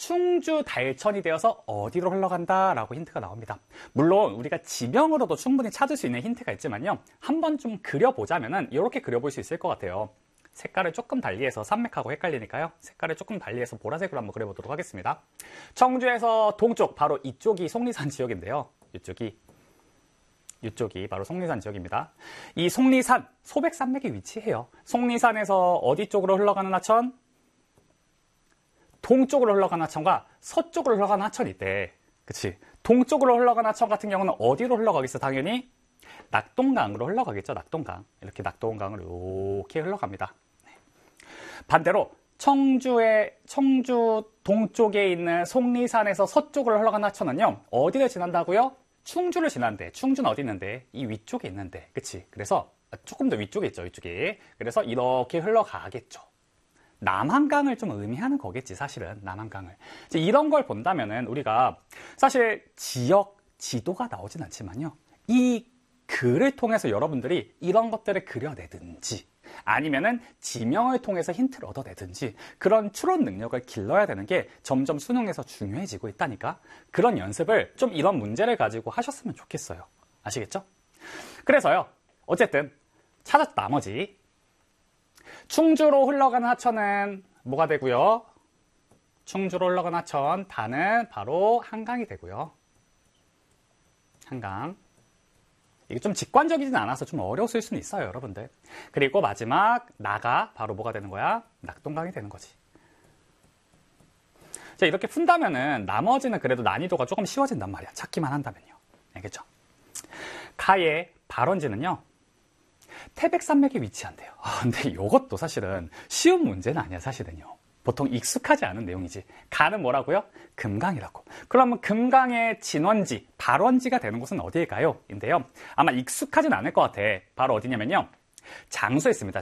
충주 달천이 되어서 어디로 흘러간다라고 힌트가 나옵니다. 물론 우리가 지명으로도 충분히 찾을 수 있는 힌트가 있지만요. 한번 좀 그려보자면은 이렇게 그려볼 수 있을 것 같아요. 색깔을 조금 달리해서 산맥하고 헷갈리니까요. 색깔을 조금 달리해서 보라색으로 한번 그려보도록 하겠습니다. 청주에서 동쪽, 바로 이쪽이 속리산 지역인데요. 이쪽이 바로 속리산 지역입니다. 이 속리산, 소백산맥이 위치해요. 속리산에서 어디 쪽으로 흘러가는 하천? 동쪽으로 흘러가는 하천과 서쪽으로 흘러가는 하천이 있대. 그치? 동쪽으로 흘러가는 하천 같은 경우는 어디로 흘러가겠어? 당연히 낙동강으로 흘러가겠죠. 낙동강. 이렇게 낙동강으로 이렇게 흘러갑니다. 반대로 청주 동쪽에 있는 속리산에서 서쪽으로 흘러가는 하천은요. 어디를 지난다고요? 충주를 지난대. 충주는 어디 있는데? 이 위쪽에 있는데. 그치? 그래서 조금 더 위쪽에 있죠. 위쪽에. 그래서 이렇게 흘러가겠죠. 남한강을 좀 의미하는 거겠지, 사실은. 남한강을. 이제 이런 걸 본다면은 우리가 사실 지역 지도가 나오진 않지만요. 이 글을 통해서 여러분들이 이런 것들을 그려내든지 아니면은 지명을 통해서 힌트를 얻어내든지 그런 추론 능력을 길러야 되는 게 점점 수능에서 중요해지고 있다니까. 그런 연습을 좀 이런 문제를 가지고 하셨으면 좋겠어요. 아시겠죠? 그래서요. 어쨌든 찾았다 나머지 충주로 흘러가는 하천은 뭐가 되고요? 충주로 흘러가는 하천 다는 바로 한강이 되고요. 한강. 이게 좀 직관적이진 않아서 좀 어려웠을 수는 있어요, 여러분들. 그리고 마지막 나가 바로 뭐가 되는 거야? 낙동강이 되는 거지. 자, 이렇게 푼다면은 나머지는 그래도 난이도가 조금 쉬워진단 말이야. 찾기만 한다면요. 알겠죠? 가의 발원지는요. 태백산맥에 위치한대요. 근데 이것도 사실은 쉬운 문제는 아니야, 사실은요. 보통 익숙하지 않은 내용이지. 가는 뭐라고요? 금강이라고. 그러면 금강의 진원지, 발원지가 되는 곳은 어디일까요? 인데요. 아마 익숙하진 않을 것 같아. 바로 어디냐면요. 장수에 있습니다.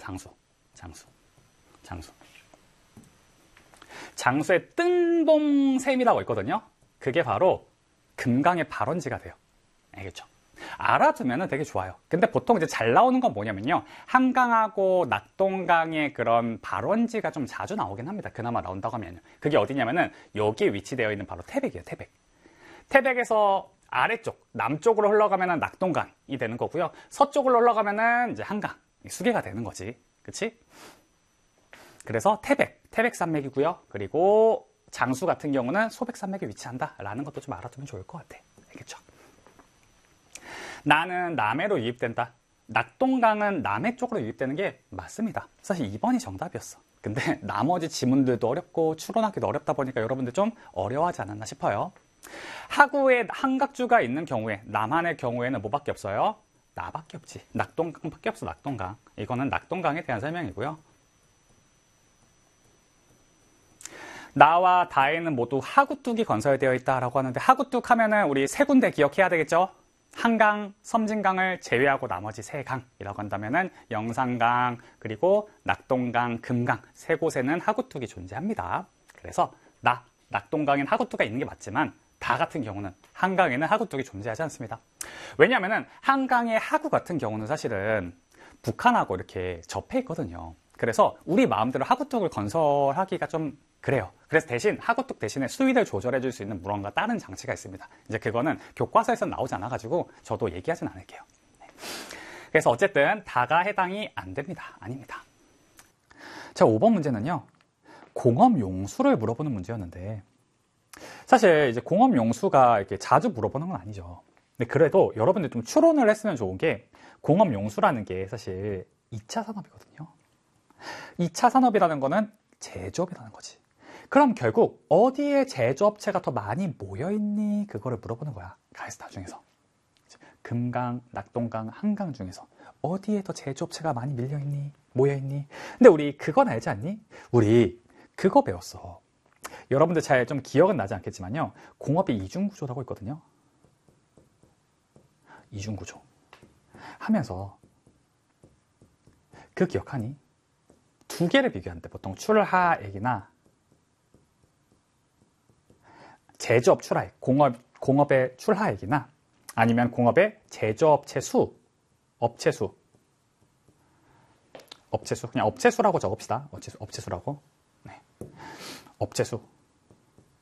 장수에 뜬봉샘이라고 있거든요. 그게 바로 금강의 발원지가 돼요. 알겠죠? 알아두면 되게 좋아요. 근데 보통 이제 잘 나오는 건 뭐냐면요. 한강하고 낙동강의 그런 발원지가 좀 자주 나오긴 합니다. 그나마 나온다고 하면요. 그게 어디냐면은 여기에 위치되어 있는 바로 태백이에요. 태백에서 아래쪽, 남쪽으로 흘러가면은 낙동강이 되는 거고요. 서쪽으로 흘러가면은 이제 한강, 수계가 되는 거지. 그치? 그래서 태백산맥이고요. 그리고 장수 같은 경우는 소백산맥에 위치한다라는 것도 좀 알아두면 좋을 것 같아. 알겠죠? 나는 남해로 유입된다. 낙동강은 남해 쪽으로 유입되는 게 맞습니다. 사실 2번이 정답이었어. 근데 나머지 지문들도 어렵고 추론하기도 어렵다 보니까 여러분들 좀 어려워하지 않았나 싶어요. 하구에 한각주가 있는 경우에, 남한의 경우에는 뭐밖에 없어요? 나밖에 없지. 낙동강밖에 없어, 낙동강. 이거는 낙동강에 대한 설명이고요. 나와 다에는 모두 하구뚝이 건설되어 있다라고 하는데 하구뚝 하면은 우리 세 군데 기억해야 되겠죠? 한강, 섬진강을 제외하고 나머지 세 강이라고 한다면은 영산강, 그리고 낙동강, 금강 세 곳에는 하구뚝이 존재합니다. 그래서 낙동강엔 하구뚝가 있는 게 맞지만 다 같은 경우는 한강에는 하구뚝이 존재하지 않습니다. 왜냐하면은 한강의 하구 같은 경우는 사실은 북한하고 이렇게 접해 있거든요. 그래서 우리 마음대로 하구뚝을 건설하기가 좀 그래요. 그래서 대신 하구뚝 대신에 수위를 조절해 줄 수 있는 무언가 다른 장치가 있습니다. 이제 그거는 교과서에서 나오지 않아가지고 저도 얘기하진 않을게요. 그래서 어쨌든 다가 해당이 안 됩니다. 아닙니다. 자, 5번 문제는요. 공업 용수를 물어보는 문제였는데 사실 이제 공업 용수가 이렇게 자주 물어보는 건 아니죠. 근데 그래도 여러분들 좀 추론을 했으면 좋은 게 공업 용수라는 게 사실 2차 산업이거든요. 2차 산업이라는 거는 제조업이라는 거지. 그럼 결국 어디에 제조업체가 더 많이 모여있니? 그거를 물어보는 거야. 가에서 나중에서. 금강, 낙동강, 한강 중에서 어디에 더 제조업체가 많이 밀려있니? 모여있니? 근데 우리 그건 알지 않니? 우리 그거 배웠어. 여러분들 잘 좀 기억은 나지 않겠지만요. 공업이 이중구조라고 있거든요. 이중구조. 하면서 그 기억하니? 두 개를 비교하는데 보통 출하액이나 제조업 출하액, 공업의 출하액이나 아니면 공업의 제조업체 수, 업체수, 그냥 업체수라고 적읍시다. 업체수라고. 네. 업체수.